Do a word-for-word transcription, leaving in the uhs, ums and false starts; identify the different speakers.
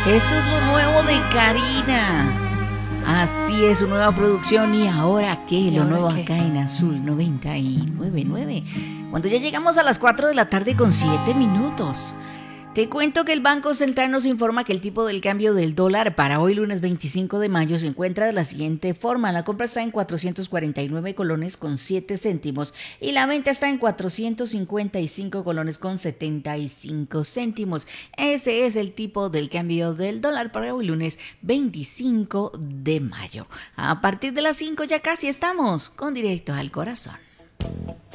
Speaker 1: Esto es lo nuevo de Karina. Así es, su nueva producción. ¿Y ahora qué? Lo nuevo acá en Azul noventa y nueve punto nueve. Cuando ya llegamos a las cuatro de la tarde con siete minutos. Te cuento que el Banco Central nos informa que el tipo del cambio del dólar para hoy lunes veinticinco de mayo se encuentra de la siguiente forma. La compra está en cuatrocientos cuarenta y nueve colones con siete céntimos y la venta está en cuatrocientos cincuenta y cinco colones con setenta y cinco céntimos. Ese es el tipo del cambio del dólar para hoy lunes veinticinco de mayo. A partir de las cinco ya casi estamos con Directo al Corazón.